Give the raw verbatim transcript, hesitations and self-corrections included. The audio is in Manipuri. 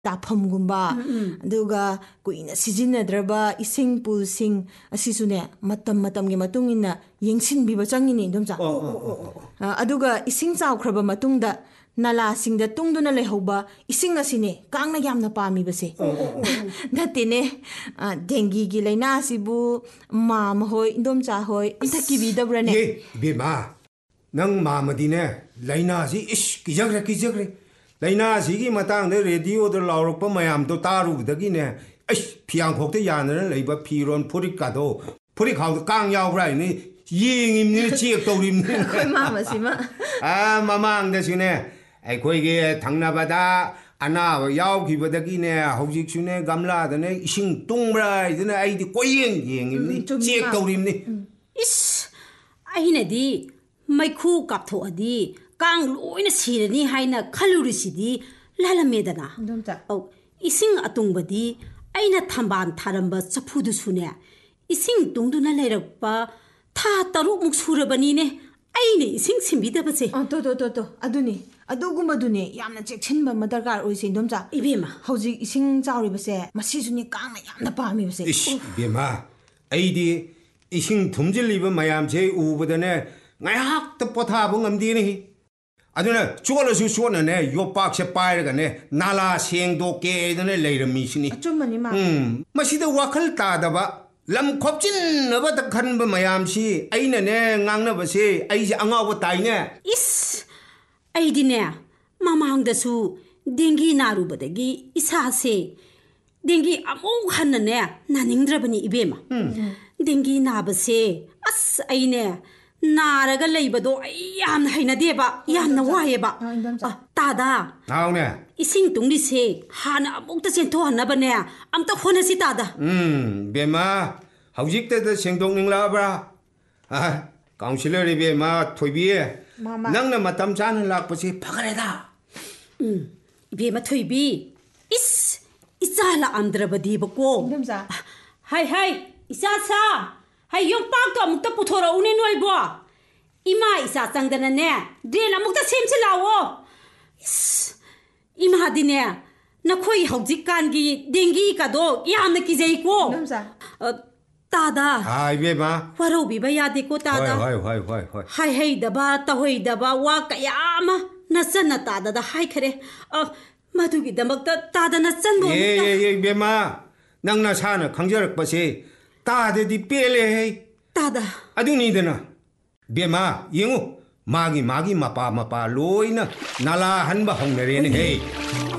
ꯇꯥꯐꯝꯒꯨꯝꯕ ꯑꯗꯨꯒ ꯀꯨꯏꯅ ꯁꯤꯖꯤꯟꯅꯗ꯭ꯔꯕ ꯏꯁꯤꯡ ꯄꯨꯜꯁꯤꯡ ꯑꯁꯤꯁꯨꯅꯦ ꯃꯇꯝ ꯃꯇꯝꯒꯤ ꯃꯇꯨꯡ ꯏꯟꯅ ꯌꯦꯡꯁꯤꯟꯕꯤꯕ ꯆꯪꯉꯤꯅꯦ ꯏꯟꯗꯣꯝꯆꯥ ꯑꯗꯨꯒ ꯏꯁꯤꯡ ꯆꯥꯎꯈ꯭ꯔꯕ ꯃꯇꯨꯡꯗ ꯅꯂꯥꯁꯤꯡꯗ ꯇꯨꯡꯗꯨꯅ ꯂꯩꯍꯧꯕ ꯏꯁꯤꯡ ꯑꯁꯤꯅꯦ ꯀꯥꯡꯅ ꯌꯥꯝꯅ ꯄꯥꯝꯃꯤꯕꯁꯦ ꯅꯠꯇꯦꯅꯦ ꯗꯦꯡꯒꯤꯒꯤ ꯂꯥꯏꯅꯥ ꯑꯁꯤꯕꯨ ꯃꯥꯃ ꯍꯣꯏ ꯏꯟꯗꯣꯝꯆꯥ ꯍꯣꯏ ꯑꯝꯇ ꯀꯤꯕꯤꯗꯕ꯭ꯔꯅꯦ ꯏꯕꯦꯝꯃ ꯅꯪ ꯃꯥꯃꯗꯤꯅꯦ ꯂꯥꯏꯅꯥꯁꯤ ꯏꯁ ꯀꯤꯖꯈ꯭ꯔꯦ ꯀꯤꯖꯈ꯭ꯔꯦ ꯂꯥꯏꯅꯥꯁꯤꯒꯤ ꯃꯇꯥꯡꯗ ꯔꯦꯗꯤꯑꯣꯗ ꯂꯥꯎꯔꯛꯄ ꯃꯌꯥꯝꯗꯣ ꯇꯥꯔꯨꯕꯗꯒꯤꯅꯦ ꯑꯩꯁ ꯐꯤꯌꯥꯡꯈꯣꯛꯇ ꯌꯥꯟꯗꯅ ꯂꯩꯕ ꯐꯤꯔꯣꯟ ꯐꯨꯔꯤꯠꯀꯥꯗꯣ ꯐꯨꯔꯤꯠ ꯈꯥꯎꯗ ꯀꯥꯡ ꯌꯥꯎꯕ꯭ꯔꯥ ꯍꯥꯏꯅ ꯌꯦꯡꯉꯤꯕꯅꯤꯅ ꯆꯦꯛ ꯇꯧꯔꯤꯕꯅꯤꯅ ꯑꯩꯈꯣꯏ ꯃꯥꯃꯁꯤꯃ ꯃꯃꯥꯡꯗꯁꯨꯅꯦ ꯑꯩꯈꯣꯏꯒꯤ ꯊꯪꯅꯕꯗ ꯑꯅꯥꯕ ꯌꯥꯎꯈꯤꯕꯗꯒꯤꯅꯦ ꯍꯧꯖꯤꯛꯁꯨꯅꯦ ꯒꯝꯂꯥꯗꯅꯦ ꯏꯁꯤꯡ ꯇꯨꯡꯕ꯭ꯔꯥ ꯍꯥꯏꯗꯅ ꯑꯩꯗꯤ ꯀꯣꯏꯌꯦꯡ ꯌꯦꯡꯉꯤꯕꯅꯤ check ꯇꯧꯔꯤꯕꯅꯤ 이씨, 아이네디 마이쿠 깝토어디 깡 로이나 시르니 하이나 칼루리시디 랄라메다나. 어, 이싱 아똥바디 아이나 탐반 타람바 차푸두수네. 이싱 동두나 레럭바 타 따룩묵 수르바니네. 아이네 이싱 심비다바세. 어, 또또또또 아두니. 아두구마두니 얌나 잭친바 마다갈 오이세 인돔자. 이베마. 허지 이싱 자우리바세. 마시주니 깡나 얌나 빠미바세. 이씨, 이베마. 아이디 이싱 둠질리바 마얌제 우보다네 ngayak potha bung amdini aduna chuola su suona ne yo pak se pai ga ne nala seng do ke ne leirami sini achumani ma hm masida wakhal ta da ba lam khopchin na ba ta khan ba mayam si aina ne ngangna ba se ai se angaw ba tai ne is ai di ne mamang da su dengi naru ba dagi isa se dengi amo khan ne naningdrabani ibema dengi na ba se as ai ne 나라가 레이버도 얌 하이나데바 얌나 와예바 아 따다 나오네 이싱 동리세 하나 목다 센토 하나바네 암따 호나시 따다 음 베마 하우직때도 생동닝라브라 아 카운실러리 베마 토이비에 낭나 마탐 자는 락버시 파가레다 음 베마 토이비 이스 이자라 암드라바디바고 냄자 하이 하이 이사사 하이 용빵도 아무것도 부터라 우네 놀보 이마 이사 짱다나네 드레나 아무것도 셈슬라워 이마 하디네 나코이 혹직간기 댕기가도 야나 기제이고 냄자 어 따다 하이 베마 와로비바 야데고 따다 하이 하이 하이 하이 하이 하이다바 따호이다바 와 까야마 나선나 따다다 하이 그래 어 마두기다막다 따다나 짠보 예예예 베마 낭나 사나 강저럭버시 따데디 뺄레 따다 아두니드나 베마 잉우 마기 마기 마파 마파 로이나 나라 한바 홍네레네 헤이